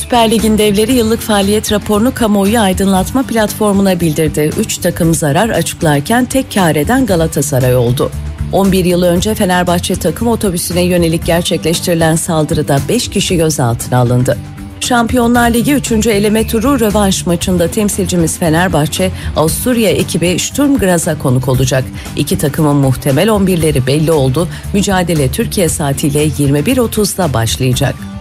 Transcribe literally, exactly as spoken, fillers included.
Süper Lig'in devleri yıllık faaliyet raporunu kamuoyu aydınlatma platformuna bildirdi. Üç takım zarar açıklarken tek kâr eden Galatasaray oldu. on bir yıl önce Fenerbahçe takım otobüsüne yönelik gerçekleştirilen saldırıda beş kişi gözaltına alındı. Şampiyonlar Ligi üçüncü eleme turu rövanş maçında temsilcimiz Fenerbahçe, Avusturya ekibi Sturm Graz'a konuk olacak. İki takımın muhtemel on birleri belli oldu. Mücadele Türkiye saatiyle yirmi bir otuzda başlayacak.